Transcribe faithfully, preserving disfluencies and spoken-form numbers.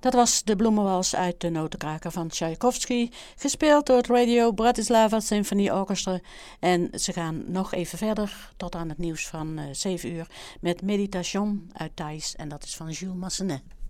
Dat was de bloemenwals uit de Notenkraker van Tchaikovsky, gespeeld door het Radio Bratislava Symphony Orchestra. En ze gaan nog even verder tot aan het nieuws van uh, zeven uur met Meditation uit Thais en dat is van Jules Massenet.